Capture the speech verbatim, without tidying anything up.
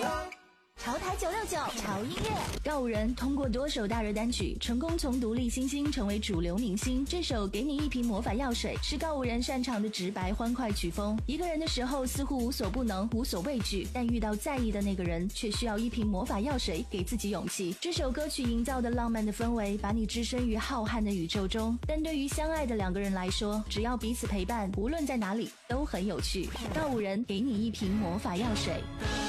潮台九六九潮音乐， 告五人通过多首大热单曲，成功从独立新星成为主流明星。这首《给你一瓶魔法药水》是告五人擅长的直白欢快曲风。一个人的时候似乎无所不能，无所畏惧，但遇到在意的那个人，却需要一瓶魔法药水给自己勇气。这首歌曲营造的浪漫的氛围，把你置身于浩瀚的宇宙中。但对于相爱的两个人来说，只要彼此陪伴，无论在哪里都很有趣。告五人给你一瓶魔法药水。